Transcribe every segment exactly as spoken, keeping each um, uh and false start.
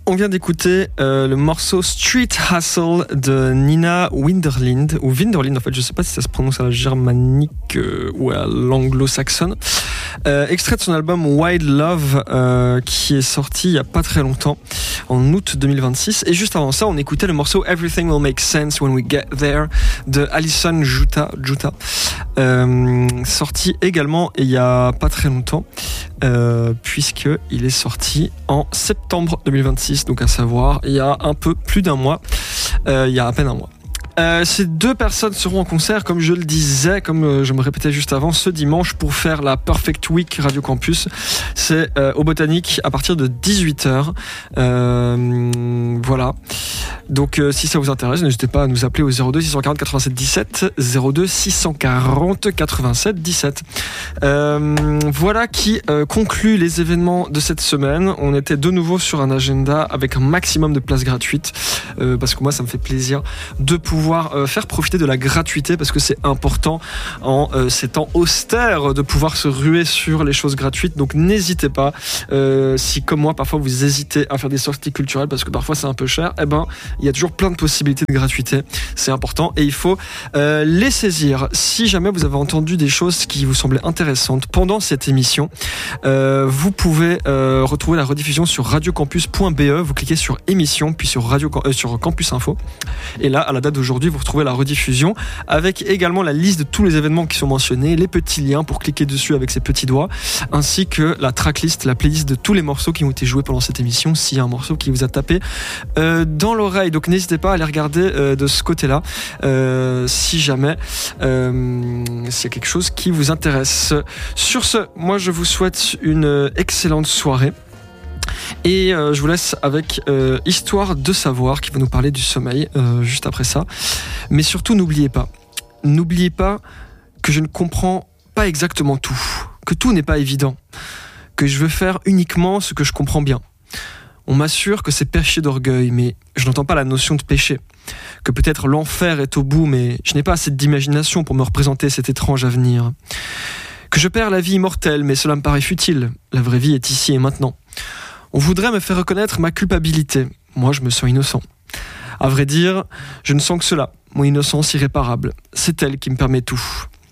On vient d'écouter euh, le morceau Street Hustle de Nina Winderlind, ou Winderlind en fait, je ne sais pas si ça se prononce à la germanique euh, ou à l'anglo-saxonne. Euh, extrait de son album Wild Love euh, qui est sorti il n'y a pas très longtemps, en août deux mille vingt-six. Et juste avant ça, on écoutait le morceau Everything Will Make Sense When We Get There de Alison Juta, Juta euh, sorti également il n'y a pas très longtemps, euh, puisqu'il est sorti en septembre deux mille vingt-six, donc à savoir il y a un peu plus d'un mois, euh, il y a à peine un mois. Euh, ces deux personnes seront en concert, comme je le disais, comme euh, je me répétais juste avant, ce dimanche pour faire la Perfect Week Radio Campus. C'est euh, au Botanique à partir de dix-huit heures. Euh, voilà. Donc euh, si ça vous intéresse, n'hésitez pas à nous appeler au zéro deux six cent quarante quatre-vingt-sept dix-sept, zéro deux six cent quarante quatre-vingt-sept dix-sept. Euh, voilà qui euh, conclut les événements de cette semaine. On était de nouveau sur un agenda avec un maximum de places gratuites, euh, parce que moi ça me fait plaisir de pouvoir euh, faire profiter de la gratuité, parce que c'est important en euh, ces temps austères de pouvoir se ruer sur les choses gratuites. Donc n'hésitez pas, euh, si comme moi parfois vous hésitez à faire des sorties culturelles parce que parfois c'est un peu cher, eh ben il y a toujours plein de possibilités de gratuité, c'est important et il faut euh, les saisir. Si jamais vous avez entendu des choses qui vous semblaient intéressantes pendant cette émission, euh, vous pouvez euh, retrouver la rediffusion sur radiocampus point b e, vous cliquez sur émission puis sur, Radio, euh, sur Campus Info, et là à la date d'aujourd'hui vous retrouvez la rediffusion avec également la liste de tous les événements qui sont mentionnés, les petits liens pour cliquer dessus avec ses petits doigts, ainsi que la tracklist, la playlist de tous les morceaux qui ont été joués pendant cette émission, s'il y a un morceau qui vous a tapé euh, dans l'oreille. Donc n'hésitez pas à aller regarder euh, de ce côté-là, euh, si jamais euh, s'il y a quelque chose qui vous intéresse. Sur ce, moi je vous souhaite une excellente soirée. Et euh, je vous laisse avec euh, Histoire de savoir qui va nous parler du sommeil euh, juste après ça. Mais surtout n'oubliez pas, n'oubliez pas que je ne comprends pas exactement tout, que tout n'est pas évident, que je veux faire uniquement ce que je comprends bien. On m'assure que c'est péché d'orgueil, mais je n'entends pas la notion de péché. Que peut-être l'enfer est au bout, mais je n'ai pas assez d'imagination pour me représenter cet étrange avenir. Que je perds la vie immortelle, mais cela me paraît futile. La vraie vie est ici et maintenant. On voudrait me faire reconnaître ma culpabilité. Moi, je me sens innocent. À vrai dire, je ne sens que cela, mon innocence irréparable. C'est elle qui me permet tout.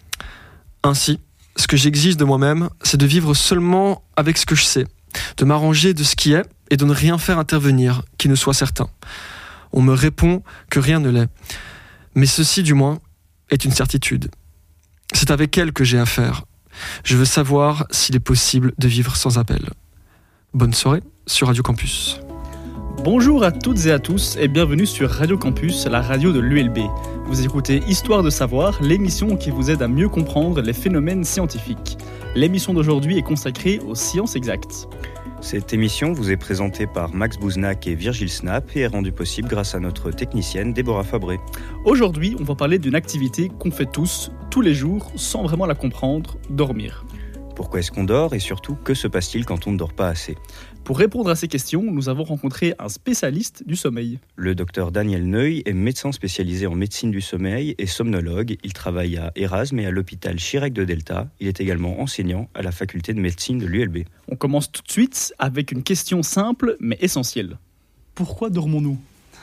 Ainsi, ce que j'exige de moi-même, c'est de vivre seulement avec ce que je sais, de m'arranger de ce qui est et de ne rien faire intervenir qui ne soit certain. On me répond que rien ne l'est. Mais ceci, du moins, est une certitude. C'est avec elle que j'ai affaire. Je veux savoir s'il est possible de vivre sans appel. Bonne soirée sur Radio Campus. Bonjour à toutes et à tous et bienvenue sur Radio Campus, la radio de l'U L B. Vous écoutez Histoire de savoir, l'émission qui vous aide à mieux comprendre les phénomènes scientifiques. L'émission d'aujourd'hui est consacrée aux sciences exactes. Cette émission vous est présentée par Max Bouznac et Virgile Snap et est rendue possible grâce à notre technicienne Déborah Fabré. Aujourd'hui, on va parler d'une activité qu'on fait tous, tous les jours, sans vraiment la comprendre, dormir. Pourquoi est-ce qu'on dort et surtout, que se passe-t-il quand on ne dort pas assez ? Pour répondre à ces questions, nous avons rencontré un spécialiste du sommeil. Le docteur Daniel Neuil est médecin spécialisé en médecine du sommeil et somnologue. Il travaille à Erasme et à l'hôpital Chirec de Delta. Il est également enseignant à la faculté de médecine de l'U L B. On commence tout de suite avec une question simple mais essentielle. Pourquoi dormons-nous ?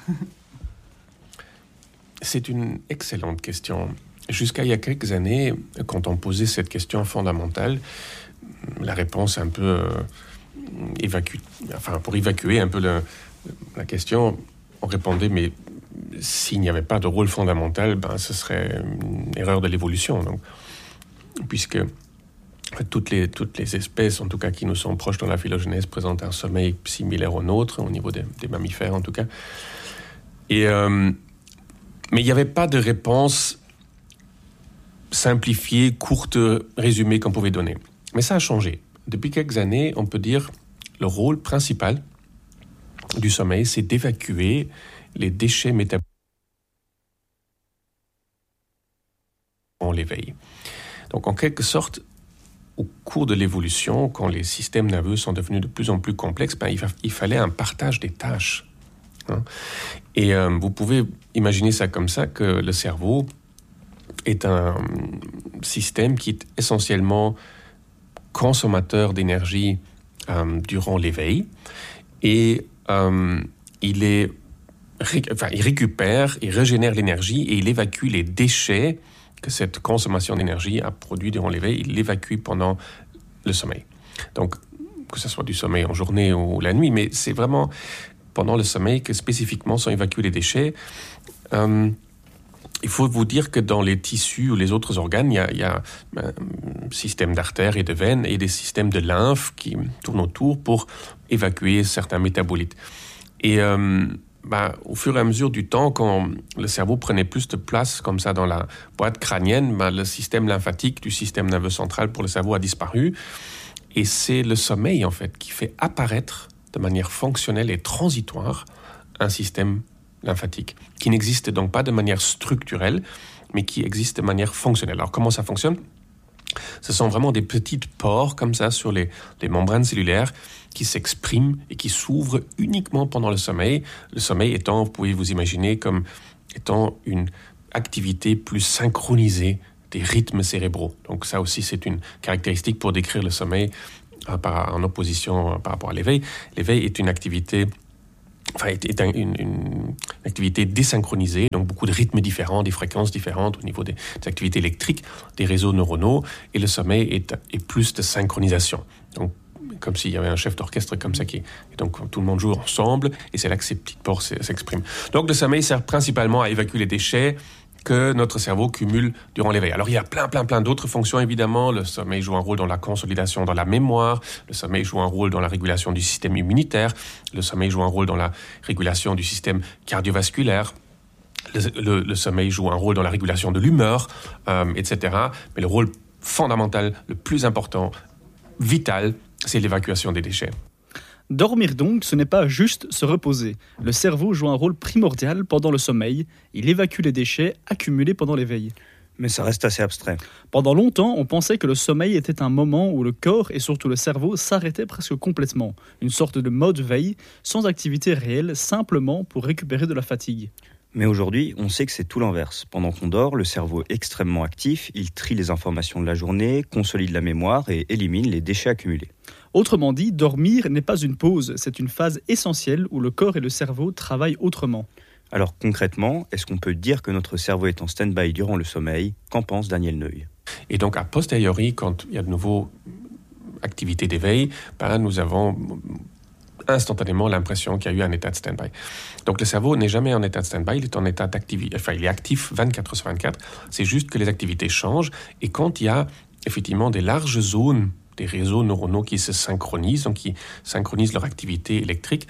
C'est une excellente question. Jusqu'à il y a quelques années, quand on posait cette question fondamentale, la réponse un peu euh, évacue, enfin pour évacuer un peu le, la question, on répondait mais s'il n'y avait pas de rôle fondamental, ben ce serait une erreur de l'évolution. Donc, puisque toutes les toutes les espèces, en tout cas qui nous sont proches dans la phylogenèse, présentent un sommeil similaire au nôtre, au niveau des, des mammifères en tout cas. Et euh, mais il n'y avait pas de réponse simplifiée, courte, résumée qu'on pouvait donner. Mais ça a changé. Depuis quelques années, on peut dire le rôle principal du sommeil, c'est d'évacuer les déchets métaboliques en l'éveil. Donc, en quelque sorte, au cours de l'évolution, quand les systèmes nerveux sont devenus de plus en plus complexes, ben, il, fa- il fallait un partage des tâches. Hein. Et euh, vous pouvez imaginer ça comme ça, que le cerveau est un système qui est essentiellement consommateur d'énergie euh, durant l'éveil et euh, il, est, enfin, il récupère, il régénère l'énergie et il évacue les déchets que cette consommation d'énergie a produit durant l'éveil. Il l'évacue pendant le sommeil. Donc, que ce soit du sommeil en journée ou la nuit, mais c'est vraiment pendant le sommeil que spécifiquement sont évacués les déchets. Euh, il faut vous dire que dans les tissus ou les autres organes, il y a, il y a un système d'artères et de veines et des systèmes de lymphe qui tournent autour pour évacuer certains métabolites. Et euh, bah, au fur et à mesure du temps, quand le cerveau prenait plus de place comme ça dans la boîte crânienne, bah, le système lymphatique du système nerveux central pour le cerveau a disparu. Et c'est le sommeil, en fait, qui fait apparaître de manière fonctionnelle et transitoire un système lymphatique, qui n'existe donc pas de manière structurelle, mais qui existe de manière fonctionnelle. Alors, comment ça fonctionne ? Ce sont vraiment des petites pores, comme ça, sur les, les membranes cellulaires, qui s'expriment et qui s'ouvrent uniquement pendant le sommeil. Le sommeil étant, vous pouvez vous imaginer, comme étant une activité plus synchronisée des rythmes cérébraux. Donc ça aussi, c'est une caractéristique pour décrire le sommeil euh, par, en opposition euh, par rapport à l'éveil. L'éveil est une activité, enfin, est, est un, une, une activité désynchronisée, donc beaucoup de rythmes différents, des fréquences différentes au niveau des, des activités électriques, des réseaux neuronaux, et le sommeil est, est plus de synchronisation. Donc, comme s'il y avait un chef d'orchestre comme ça qui... Et donc, tout le monde joue ensemble, et c'est là que ces petites pores s'expriment. Donc, le sommeil sert principalement à évacuer les déchets que notre cerveau cumule durant l'éveil. Alors, il y a plein, plein, plein d'autres fonctions, évidemment. Le sommeil joue un rôle dans la consolidation, dans la mémoire. Le sommeil joue un rôle dans la régulation du système immunitaire. Le sommeil joue un rôle dans la régulation du système cardiovasculaire. Le, le, le sommeil joue un rôle dans la régulation de l'humeur, euh, et cetera. Mais le rôle fondamental, le plus important, vital, c'est l'évacuation des déchets. Dormir donc, ce n'est pas juste se reposer. Le cerveau joue un rôle primordial pendant le sommeil. Il évacue les déchets accumulés pendant l'éveil. Mais ça reste assez abstrait. Pendant longtemps, on pensait que le sommeil était un moment où le corps et surtout le cerveau s'arrêtaient presque complètement. Une sorte de mode veille, sans activité réelle, simplement pour récupérer de la fatigue. Mais aujourd'hui, on sait que c'est tout l'inverse. Pendant qu'on dort, le cerveau est extrêmement actif, il trie les informations de la journée, consolide la mémoire et élimine les déchets accumulés. Autrement dit, dormir n'est pas une pause, c'est une phase essentielle où le corps et le cerveau travaillent autrement. Alors concrètement, est-ce qu'on peut dire que notre cerveau est en stand-by durant le sommeil ? Qu'en pense Daniel Neuil ? Et donc, a posteriori, quand il y a de nouveau activité d'éveil, ben, nous avons instantanément l'impression qu'il y a eu un état de stand-by. Donc le cerveau n'est jamais en état de stand-by, il est en état d'activité, enfin il est actif vingt-quatre heures sur vingt-quatre, c'est juste que les activités changent, et quand il y a effectivement des larges zones, des réseaux neuronaux qui se synchronisent, donc qui synchronisent leur activité électrique,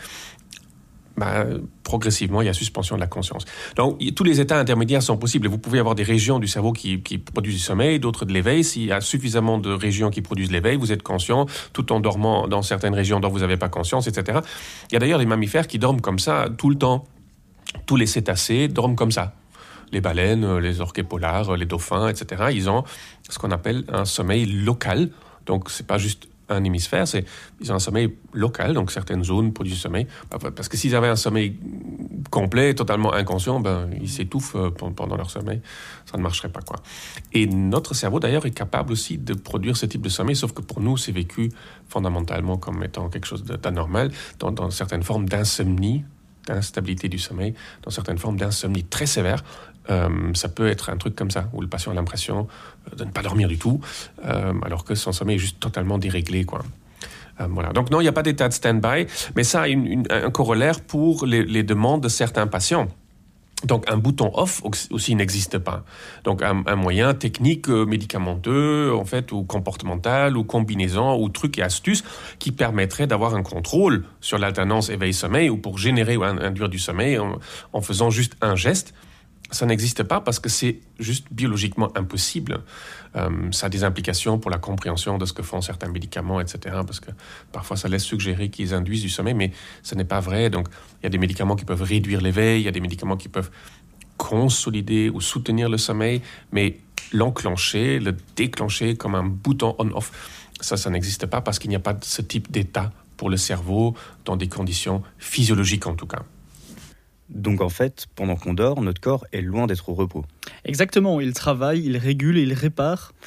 bah, progressivement, il y a suspension de la conscience. Donc, tous les états intermédiaires sont possibles. Vous pouvez avoir des régions du cerveau qui, qui produisent du sommeil, d'autres de l'éveil. S'il y a suffisamment de régions qui produisent l'éveil, vous êtes conscient, tout en dormant dans certaines régions dont vous n'avez pas conscience, et cetera. Il y a d'ailleurs des mammifères qui dorment comme ça tout le temps. Tous les cétacés dorment comme ça. Les baleines, les orques polars, les dauphins, et cetera. Ils ont ce qu'on appelle un sommeil local. Donc, c'est pas juste un hémisphère, c'est, ils ont un sommeil local, donc certaines zones produisent du sommeil. Parce que s'ils avaient un sommeil complet, totalement inconscient, ben, ils s'étouffent pendant leur sommeil. Ça ne marcherait pas, quoi. Et notre cerveau, d'ailleurs, est capable aussi de produire ce type de sommeil, sauf que pour nous, c'est vécu fondamentalement comme étant quelque chose d'anormal, dans, dans certaines formes d'insomnie, d'instabilité du sommeil, dans certaines formes d'insomnie très sévères. Euh, ça peut être un truc comme ça, où le patient a l'impression de ne pas dormir du tout, euh, alors que son sommeil est juste totalement déréglé, quoi. Euh, voilà. Donc non, il n'y a pas d'état de stand-by, mais ça a une, une, un corollaire pour les, les demandes de certains patients. Donc un bouton off aussi n'existe pas. Donc un, un moyen technique, euh, médicamenteux, en fait, ou comportemental, ou combinaison, ou truc et astuce qui permettrait d'avoir un contrôle sur l'alternance éveil-sommeil, ou pour générer ou induire du sommeil en, en faisant juste un geste. Ça n'existe pas parce que c'est juste biologiquement impossible. Euh, ça a des implications pour la compréhension de ce que font certains médicaments, et cetera. Parce que parfois, ça laisse suggérer qu'ils induisent du sommeil, mais ce n'est pas vrai. Donc, il y a des médicaments qui peuvent réduire l'éveil, il y a des médicaments qui peuvent consolider ou soutenir le sommeil, mais l'enclencher, le déclencher comme un bouton on-off, ça, ça n'existe pas parce qu'il n'y a pas de ce type d'état pour le cerveau dans des conditions physiologiques, en tout cas. Donc en fait, pendant qu'on dort, notre corps est loin d'être au repos. Exactement, il travaille, il régule et il répare.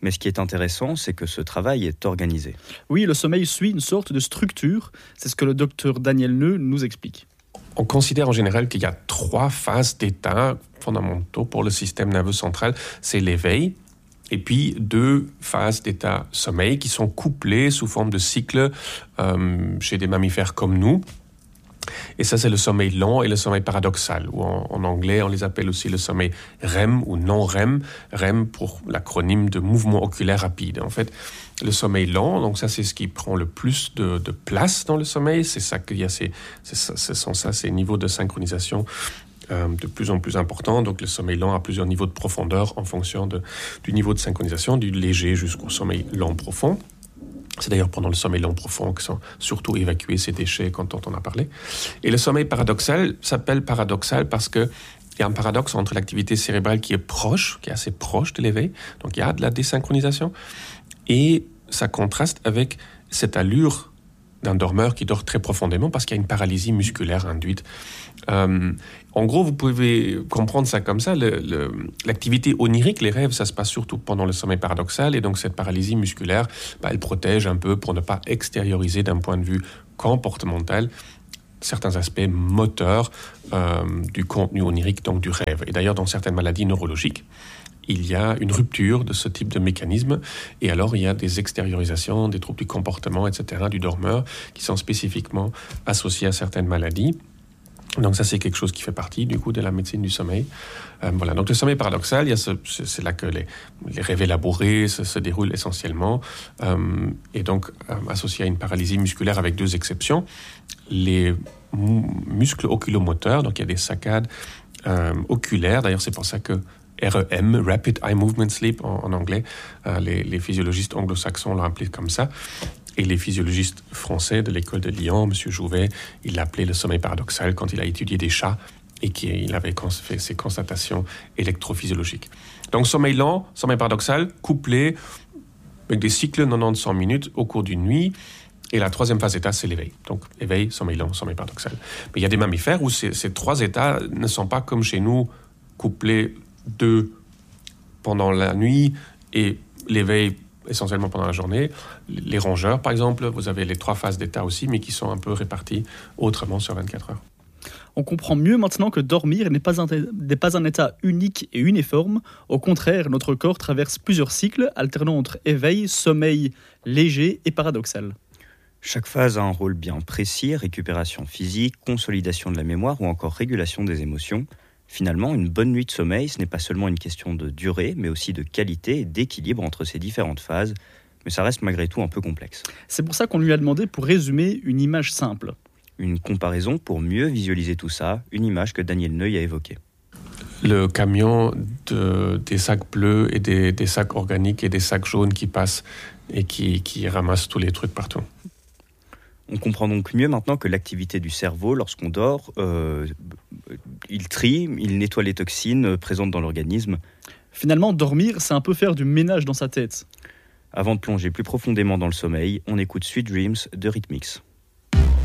Mais ce qui est intéressant, c'est que ce travail est organisé. Oui, le sommeil suit une sorte de structure. C'est ce que le docteur Daniel Neu nous explique. On considère en général qu'il y a trois phases d'état fondamentaux pour le système nerveux central. C'est l'éveil, et puis deux phases d'état sommeil qui sont couplées sous forme de cycle euh, chez des mammifères comme nous. Et ça, c'est le sommeil lent et le sommeil paradoxal, ou en, en anglais, on les appelle aussi le sommeil R E M ou non-R E M. R E M pour l'acronyme de mouvement oculaire rapide. En fait, le sommeil lent, donc ça, c'est ce qui prend le plus de, de place dans le sommeil. C'est ça qu'il y a, ces, c'est ça, ce sont ça, ces niveaux de synchronisation euh, de plus en plus importants. Donc, le sommeil lent a plusieurs niveaux de profondeur en fonction de, du niveau de synchronisation, du léger jusqu'au sommeil lent profond. C'est d'ailleurs pendant le sommeil lent profond que sont surtout évacués ces déchets dont on a parlé. Et le sommeil paradoxal s'appelle paradoxal parce qu'il y a un paradoxe entre l'activité cérébrale qui est proche, qui est assez proche de l'éveil, donc il y a de la désynchronisation, et ça contraste avec cette allure d'un dormeur qui dort très profondément parce qu'il y a une paralysie musculaire induite. Euh, en gros, vous pouvez comprendre ça comme ça. Le, le, l'activité onirique, les rêves, ça se passe surtout pendant le sommeil paradoxal. Et donc, cette paralysie musculaire, bah, elle protège un peu pour ne pas extérioriser d'un point de vue comportemental certains aspects moteurs euh, du contenu onirique, donc du rêve. Et d'ailleurs, dans certaines maladies neurologiques, il y a une rupture de ce type de mécanisme, et alors il y a des extériorisations, des troubles du comportement, et cetera, du dormeur, qui sont spécifiquement associés à certaines maladies. Donc ça, c'est quelque chose qui fait partie, du coup, de la médecine du sommeil. Euh, voilà. Donc le sommeil paradoxal, il y a ce, c'est là que les, les rêves élaborés se, se déroulent essentiellement, euh, et donc euh, associé à une paralysie musculaire avec deux exceptions. Les m- muscles oculomoteurs, donc il y a des saccades euh, oculaires, d'ailleurs c'est pour ça que R E M, Rapid Eye Movement Sleep en, en anglais, euh, les, les physiologistes anglo-saxons l'ont appelé comme ça. Et les physiologistes français de l'école de Lyon, M. Jouvet, il l'appelait le sommeil paradoxal quand il a étudié des chats et qu'il avait fait ses constatations électrophysiologiques. Donc sommeil lent, sommeil paradoxal, couplé avec des cycles quatre-vingt-dix à cent minutes au cours d'une nuit. Et la troisième phase d'état, c'est l'éveil. Donc éveil, sommeil lent, sommeil paradoxal. Mais il y a des mammifères où ces, ces trois états ne sont pas comme chez nous, couplés deux pendant la nuit et l'éveil essentiellement pendant la journée. Les rongeurs, par exemple, vous avez les trois phases d'état aussi, mais qui sont un peu réparties autrement sur vingt-quatre heures. On comprend mieux maintenant que dormir n'est pas un, n'est pas un état unique et uniforme. Au contraire, notre corps traverse plusieurs cycles, alternant entre éveil, sommeil léger et paradoxal. Chaque phase a un rôle bien précis, récupération physique, consolidation de la mémoire ou encore régulation des émotions. Finalement, une bonne nuit de sommeil, ce n'est pas seulement une question de durée, mais aussi de qualité et d'équilibre entre ces différentes phases. Mais ça reste malgré tout un peu complexe. C'est pour ça qu'on lui a demandé, pour résumer, une image simple. Une comparaison pour mieux visualiser tout ça, une image que Daniel Neu a évoquée. Le camion de, des sacs bleus et des, des sacs organiques et des sacs jaunes qui passent et qui, qui ramassent tous les trucs partout. On comprend donc mieux maintenant que l'activité du cerveau, lorsqu'on dort, euh, il trie, il nettoie les toxines présentes dans l'organisme. Finalement, dormir, c'est un peu faire du ménage dans sa tête. Avant de plonger plus profondément dans le sommeil, on écoute Sweet Dreams de Rhythmix.